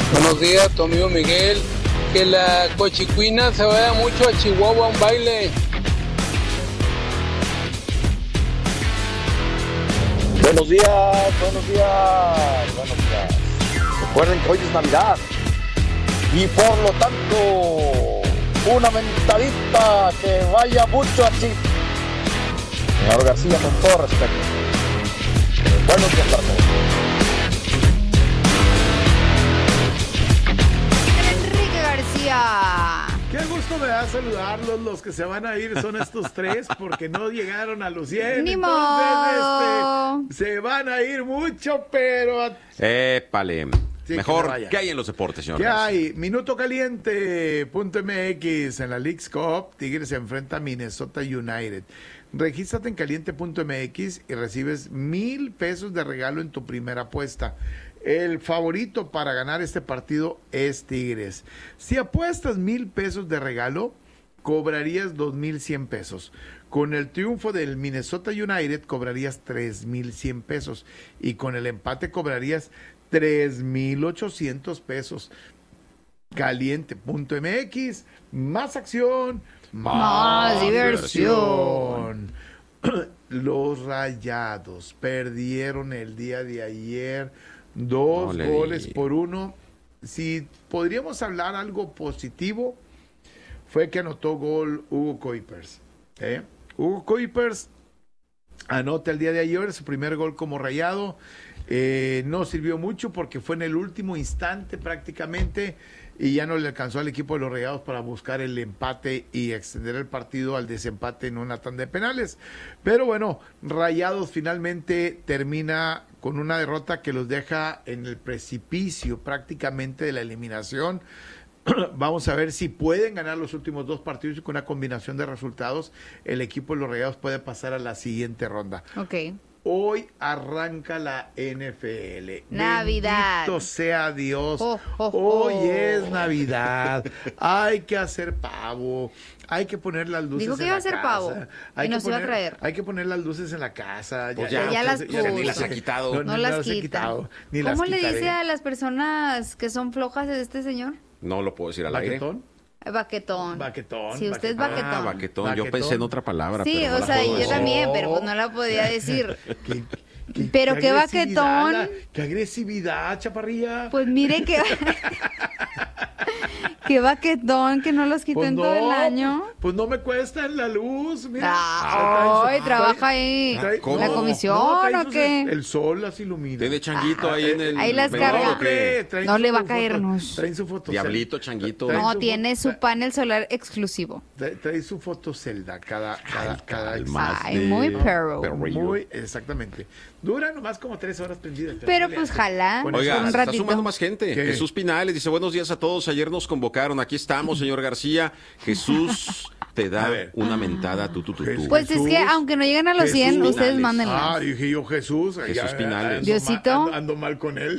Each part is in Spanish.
Buenos días, tu amigo Miguel. Que la cochicuina se vaya mucho a Chihuahua a un baile. Buenos días, buenos días, buenos días. Recuerden que hoy es Navidad y por lo tanto, una mentadita que vaya mucho así. Señor García, con todo respeto. Buenos días para todos. Enrique García. Qué gusto me da saludarlos. Los que se van a ir son estos tres porque no llegaron a los 100. Ni Entonces, modo. se van a ir mucho, pero... Épale. Sí, Mejor, que ¿qué hay en los deportes, señor? ¿Qué García? hay? Minuto caliente.mx en la Leagues Cup. Tigres se enfrenta a Minnesota United. Regístrate en caliente.mx y recibes $1,000 de regalo en tu primera apuesta. El favorito para ganar este partido es Tigres. Si apuestas $1,000 de regalo, cobrarías $2,100. Con el triunfo del Minnesota United cobrarías $3,100 y con el empate cobrarías $3,800. Caliente.mx, más acción, Más diversión. Los Rayados perdieron el día de ayer 2-1. Si podríamos hablar algo positivo, fue que anotó gol Hugo Kuipers. Hugo Kuipers anota el día de ayer su primer gol como Rayado. No sirvió mucho porque fue en el último instante prácticamente y ya no le alcanzó al equipo de los Rayados para buscar el empate y extender el partido al desempate en una tanda de penales. Pero bueno, Rayados finalmente termina con una derrota que los deja en el precipicio prácticamente de la eliminación. Vamos a ver si pueden ganar los últimos dos partidos y con una combinación de resultados el equipo de los Rayados puede pasar a la siguiente ronda. Ok. Hoy arranca la NFL. Navidad. Bendito sea Dios. Oh. Hoy es Navidad. Hay que hacer pavo. Hay que poner las luces Dijo que en iba la a hacer casa. pavo Hay y que nos iba a poner- traer. Hay que poner las luces en la casa. Pues ya las ni las ha quitado. No las quita. Ni las ¿Cómo le quitaré. dice a las personas que son flojas de este señor? No lo puedo decir al aire. ¿Baquetón? Baquetón. Baquetón. Si usted es baquetón. Ah, baquetón. Yo Baquetón. pensé en otra palabra. Sí, pero no o la sea, puedo yo decir. también, pero pues no la podía decir. ¿Qué- Pero qué agresividad, baquetón. qué agresividad, chaparrilla. Pues mire que... Qué baquetón, que no los quitó Pues en todo el año. Pues no me cuesta en la luz, mira. Ay, trabaja ahí. ¿cómo? ¿La comisión trae o sus- qué? El sol las ilumina. Tiene changuito ahí en el... ahí las venidor, carga. ¿o qué? Traen No su le va a foto- caernos. Traen su foto. Diablito, changuito. Traen No, su tiene foto- su panel solar exclusivo. Trae su foto celda cada calma. Ay, de muy perro. perrillo. Muy, exactamente. Dura nomás como 3 horas prendidas. Pero pues jala. Con eso- Oiga, un se está ratito. sumando más gente. ¿Qué? Jesús Pinales dice, buenos días a todos. Ayer nos convocaron. Aquí estamos, señor García. Jesús te A da ver. una mentada. Tú. Jesús. Pues es que aunque no lleguen a los 100, Jesús ustedes Pinales. mándenlas. dije yo Jesús. Jesús Pinales. Diosito. Ando mal con él.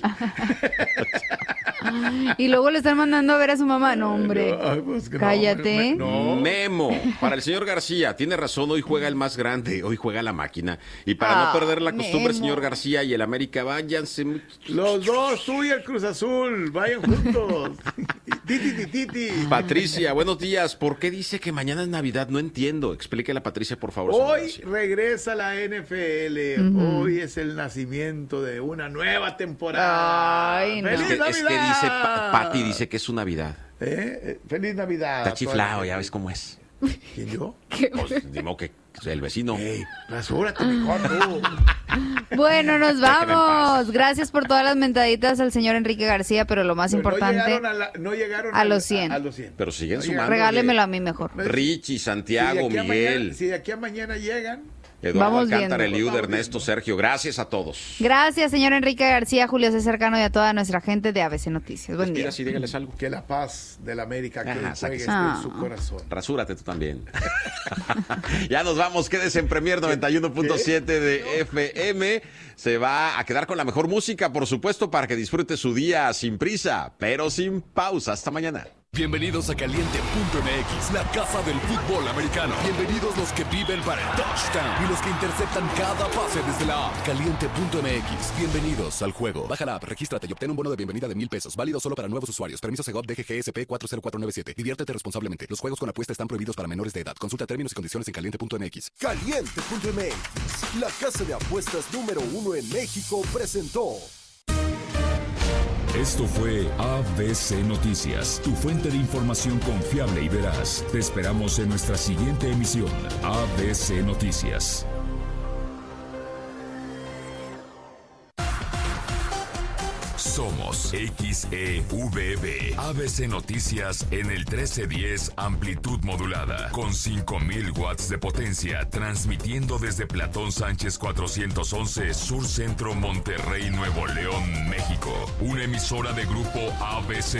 Y luego le están mandando a ver a su mamá. No, hombre. Ay, pues que no, Cállate. no. Memo, para el señor García, tiene razón, hoy juega el más grande, hoy juega la máquina. Y para no perder la costumbre, Memo. señor García y el América, váyanse. Los dos, tú y el Cruz Azul, vayan juntos. Titi. Patricia, buenos días. ¿Por qué dice que mañana es Navidad? No entiendo. Explíquele a Patricia, por favor. señor Hoy García. regresa la NFL. Hoy es el nacimiento de una nueva temporada. Ay, no. ¡Feliz Es que Navidad! dice, Pati dice que es su Navidad. Feliz Navidad. Está a toda chiflado, la ya gente. ves cómo es. ¿Quién yo? Pues, ni modo que el vecino. Ey, rasúrate mejor tú. Bueno, nos Déjeme en vamos. Gracias por todas las mentaditas al señor Enrique García, pero lo más importante, No llegaron a los 100. A los 100. Pero siguen No sumando. llegaron. regálemelo a mí mejor. Richie, Santiago, Miguel, Si de aquí a mañana llegan. Eduardo Vamos Alcántara, viendo. Eliud, Vamos Ernesto, viendo. Sergio. Gracias a todos. Gracias, señor Enrique García, Julio César Cano y a toda nuestra gente de ABC Noticias. Buen día. Despidas y dígales algo. Que la paz de la América que Ajá, hoy juegue sáquese. en su corazón. Rasúrate tú también. Ya nos vamos, quédese en Premier 91.7 de FM. Se va a quedar con la mejor música, por supuesto, para que disfrute su día sin prisa, pero sin pausa. Hasta mañana. Bienvenidos a Caliente.mx, la casa del fútbol americano. Bienvenidos los que viven para el touchdown y los que interceptan cada pase desde la app. Caliente.mx, bienvenidos al juego. Baja la app, regístrate y obtén un bono de bienvenida de $1,000. Válido solo para nuevos usuarios. Permiso Segov DGGSP 40497. Diviértete responsablemente. Los juegos con apuesta están prohibidos para menores de edad. Consulta términos y condiciones en Caliente.mx. Caliente.mx, la casa de apuestas número 1 en México, presentó. Esto fue ABC Noticias, tu fuente de información confiable y veraz. Te esperamos en nuestra siguiente emisión, ABC Noticias. Somos XEVB, ABC Noticias en el 1310 amplitud modulada, con 5000 watts de potencia, transmitiendo desde Platón Sánchez 411, Sur Centro, Monterrey, Nuevo León, México. Una emisora de grupo ABC